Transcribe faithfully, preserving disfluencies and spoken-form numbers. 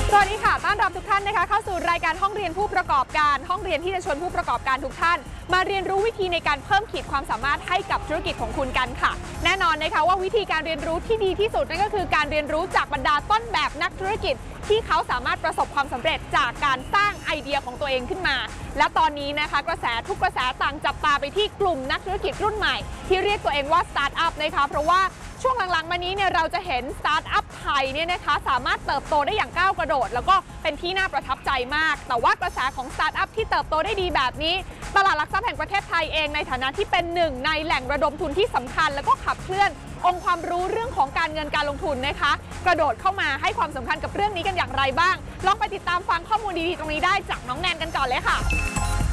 สวัสดีค่ะต้อนรับทุกท่านนะคะเข้าสู่รายการห้องเรียนผู้ประกอบการห้องเรียนที่จะชวนผู้ประกอบการทุกท่านมาเรียนรู้วิธีในการเพิ่มขีดความสามารถให้กับธุรกิจของคุณกันค่ะแน่นอนนะคะว่าวิธีการเรียนรู้ที่ดีที่สุดนั่นก็คือการเรียนรู้จากบรรดาต้นแบบนักธุรกิจที่เขาสามารถประสบความสำเร็จจากการสร้างไอเดียของตัวเองขึ้นมาและตอนนี้นะคะกระแสทุกกระแสต่างจับตาไปที่กลุ่มนักธุรกิจรุ่นใหม่ที่เรียกตัวเองว่าสตาร์ทอัพนะคะเพราะว่าช่วงหลังๆมานี้เนี่ยเราจะเห็นสตาร์ทอัพไทยเนี่ยนะคะสามารถเติบโตได้อย่างก้าวกระโดดแล้วก็เป็นที่น่าประทับใจมากแต่ว่ากระแสของสตาร์ทอัพที่เติบโตได้ดีแบบนี้ตลาดหลักทรัพย์แห่งประเทศไทยเองในฐานะที่เป็นหนึ่งในแหล่งระดมทุนที่สำคัญแล้วก็ขับเคลื่อนองค์ความรู้เรื่องของการเงินการลงทุนนะคะกระโดดเข้ามาให้ความสำคัญกับเรื่องนี้กันอย่างไรบ้างลองไปติดตามฟังข้อมูลดีๆตรงนี้ได้จากน้องแนนกันก่อนเลยค่ะ